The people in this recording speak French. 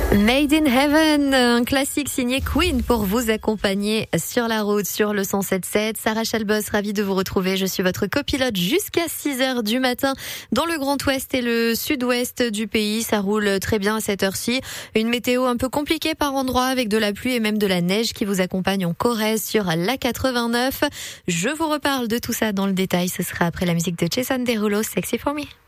Made in Heaven, un classique signé Queen pour vous accompagner sur la route, sur le 107.7. Sarah Chalbos, ravie de vous retrouver. Je suis votre copilote jusqu'à 6h du matin dans le Grand Ouest et le Sud-Ouest du pays. Ça roule très bien à cette heure-ci. Une météo un peu compliquée par endroits avec de la pluie et même de la neige qui vous accompagne en Corrèze sur la 89. Je vous reparle de tout ça dans le détail. Ce sera après la musique de Jason Derulo, Sexy for Me.